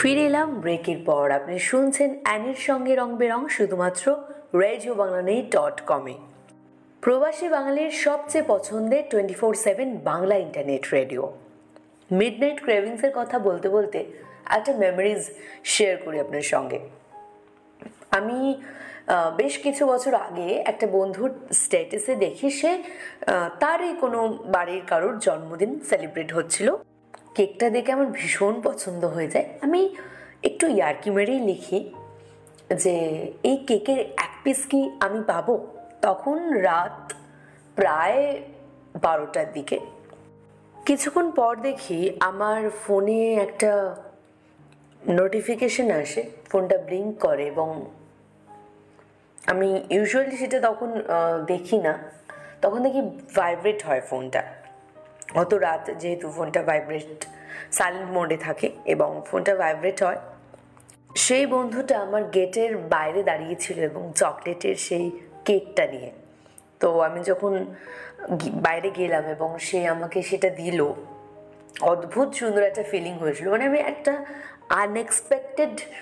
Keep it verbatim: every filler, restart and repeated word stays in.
ফিরে এলাম ব্রেকের পর। আপনি শুনছেন অ্যানির সঙ্গে রং বেরং, শুধুমাত্র রেডিও বাংলানেই ডট কমে। প্রবাসী বাঙালির সবচেয়ে পছন্দের twenty four seven Bangla internet radio. Midnight ক্রেভিংসের কথা বলতে বলতে একটা মেমোরিজ শেয়ার করি আপনার সঙ্গে। আমি বেশ কিছু বছর আগে একটা বন্ধুর স্ট্যাটাসে দেখি সে তারই কোনো বাড়ির কারোর জন্মদিন সেলিব্রেট হচ্ছিল। কেকটা দেখে আমার ভীষণ পছন্দ হয়ে যায়। আমি একটু ইয়ার্কি মেরেই লিখি যে এই কেকের এক পিস কি আমি পাবো। তখন রাত প্রায় বারোটার দিকে। কিছুক্ষণ পর দেখি আমার ফোনে একটা নোটিফিকেশন আসে, ফোনটা ব্লিঙ্ক করে এবং আমি ইউজুয়ালি সেটা তখন দেখি না, তখন দেখি ভাইব্রেট হয় ফোনটা। অত রাত যেহেতু ফোনটা ভাইব্রেট সাইলেন্ট মোডে থাকে এবং ফোনটা ভাইব্রেট হয়। সেই বন্ধুটা আমার গেটের বাইরে দাঁড়িয়েছিল এবং চকলেটের সেই কেকটা নিয়ে। তো আমি যখন বাইরে গেলাম এবং সে আমাকে সেটা দিল, অদ্ভুত সুন্দর একটা ফিলিং হয়েছিল। মানে আমি একটা আনএক্সপেক্টেড